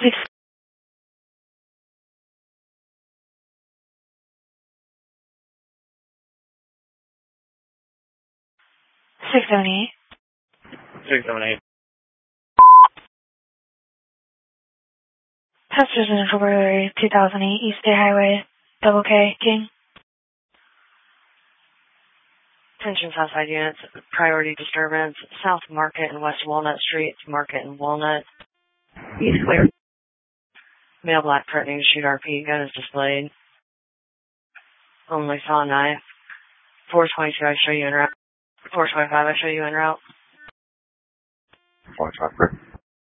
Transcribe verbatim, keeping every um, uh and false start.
Six six seven eight. Six seven eight. Passengers in February two thousand eight East State Highway, Double K, King. Attention Southside units, priority disturbance, South Market and West Walnut Streets, Market and Walnut. He's clear. Male black threatening to shoot R P, gun is displayed. Only saw a knife. four twenty-two, I show you en route. four twenty-five, I show you en route. four twenty-five.